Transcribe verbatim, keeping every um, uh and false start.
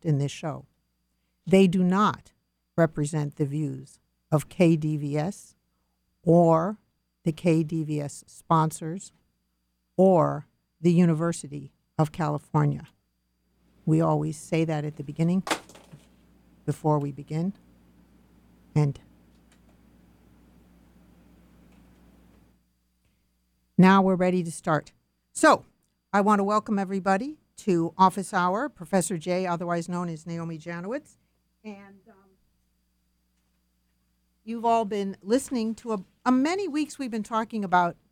in this show. They do not represent the views of K D V S or the K D V S sponsors or the University of California. We always say that at the beginning before we begin. And now we're ready to start. So I want to welcome everybody to Office Hour. Professor Jay, otherwise known as Naomi Janowitz. And um, you've all been listening to a, a many weeks we've been talking about